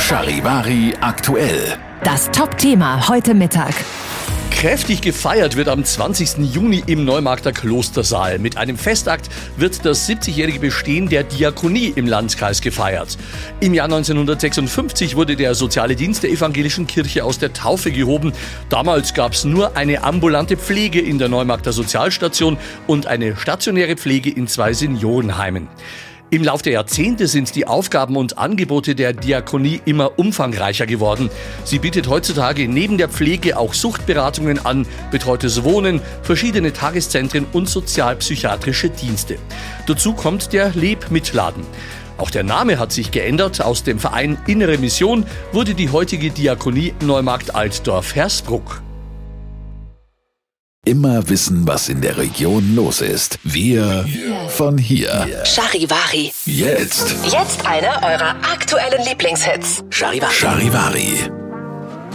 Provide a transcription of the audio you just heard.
Charivari aktuell. Das Top-Thema heute Mittag. Kräftig gefeiert wird am 20. Juni im Neumarkter Klostersaal. Mit einem Festakt wird das 70-jährige Bestehen der Diakonie im Landkreis gefeiert. Im Jahr 1956 wurde der soziale Dienst der evangelischen Kirche aus der Taufe gehoben. Damals gab es nur eine ambulante Pflege in der Neumarkter Sozialstation und eine stationäre Pflege in 2 Seniorenheimen. Im Lauf der Jahrzehnte sind die Aufgaben und Angebote der Diakonie immer umfangreicher geworden. Sie bietet heutzutage neben der Pflege auch Suchtberatungen an, betreutes Wohnen, verschiedene Tageszentren und sozialpsychiatrische Dienste. Dazu kommt der Leb-Mit-Laden. Auch der Name hat sich geändert. Aus dem Verein Innere Mission wurde die heutige Diakonie Neumarkt Altdorf-Hersbruck. Immer wissen, was in der Region los ist. Wir von hier. Charivari. Jetzt Jetzt einer eurer aktuellen Lieblingshits. Charivari.